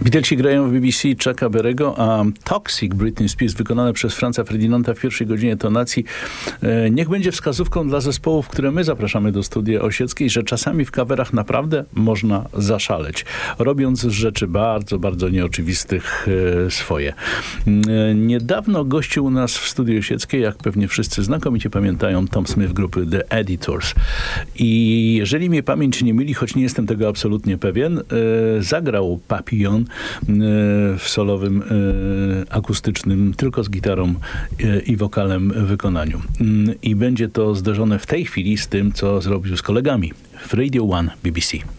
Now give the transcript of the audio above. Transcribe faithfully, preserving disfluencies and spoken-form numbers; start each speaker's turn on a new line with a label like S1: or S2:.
S1: Beatlesi grają w B B C Chucka Berry'ego, a Toxic Britney Spears wykonane przez Franza Ferdinanda w pierwszej godzinie tonacji e, niech będzie wskazówką dla zespołów, które my zapraszamy do studia Osieckiej, że czasami w coverach naprawdę można zaszaleć, robiąc rzeczy bardzo, bardzo nieoczywistych e, swoje. E, niedawno gościł u nas w studiu Osieckiej, jak pewnie wszyscy znakomicie pamiętają, Tom Smith grupy The Editors. I jeżeli mnie pamięć nie myli, choć nie jestem tego absolutnie pewien, e, zagrał Papillon w solowym, akustycznym, tylko z gitarą i wokalem wykonaniu. I będzie to zderzone w tej chwili z tym, co zrobił z kolegami w Radio One B B C.